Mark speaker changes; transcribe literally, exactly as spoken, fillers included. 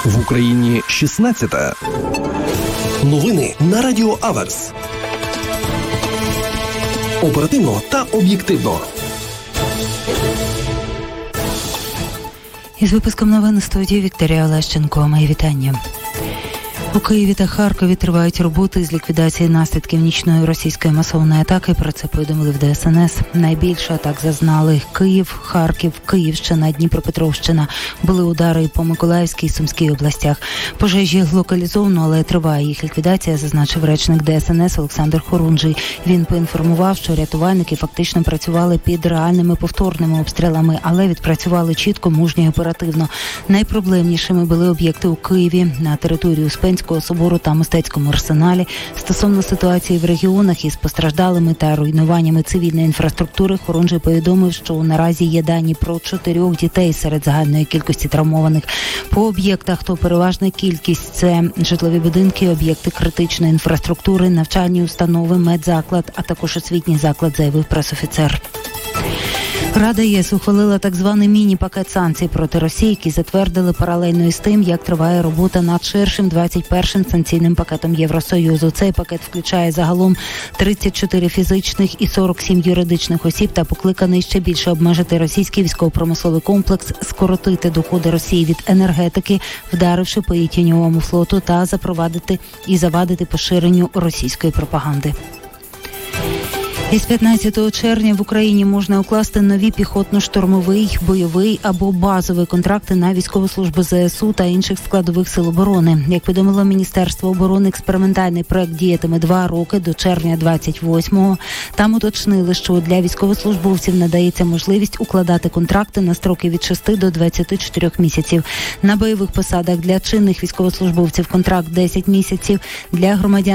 Speaker 1: В Україні шістнадцята. Новини на Радіо Аверс. Оперативно та об'єктивно.
Speaker 2: Із випуском новин у студії Вікторія Олещенко. Мої вітання. У Києві та Харкові тривають роботи з ліквідації наслідків нічної російської масованої атаки. Про це повідомили в Де Ес Ен Ес. Найбільше атак зазнали Київ, Харків, Київщина, Дніпропетровщина. Були удари і по Миколаївській і Сумській областях. Пожежі локалізовано, але триває їх ліквідація, зазначив речник Де Ес Ен Ес Олександр Хорунжий. Він поінформував, що рятувальники фактично працювали під реальними повторними обстрілами, але відпрацювали чітко, мужньо і оперативно. Найпроблемнішими були об'єкти у Києві, на території Успенського собору та Мистецькому арсеналі. Стосовно ситуації в регіонах із постраждалими та руйнуваннями цивільної інфраструктури, Хорунжий повідомив, що наразі є дані про чотирьох дітей серед загальної кількості травмованих. По об'єктах, то переважна кількість – це житлові будинки, об'єкти критичної інфраструктури, навчальні установи, медзаклад, а також освітній заклад, заявив пресофіцер. Рада ЄС ухвалила так званий міні-пакет санкцій проти Росії, які затвердили паралельно із тим, як триває робота над ширшим двадцять першим санкційним пакетом Євросоюзу. Цей пакет включає загалом тридцять чотири фізичних і сорок сім юридичних осіб та покликаний ще більше обмежити російський військово-промисловий комплекс, скоротити доходи Росії від енергетики, вдаривши по її тіньовому флоту, та запровадити і завадити поширенню російської пропаганди. Із п'ятнадцятого червня в Україні можна укласти нові піхотно-штурмовий, бойовий або базовий контракти на військову службу Зе Ес У та інших складових сил оборони. Як повідомило Міністерство оборони, експериментальний проект діятиме два роки до червня двадцять восьмого. Там уточнили, що для військовослужбовців надається можливість укладати контракти на строки від шести до двадцяти чотирьох місяців. На бойових посадах для чинних військовослужбовців контракт десять місяців, для громадян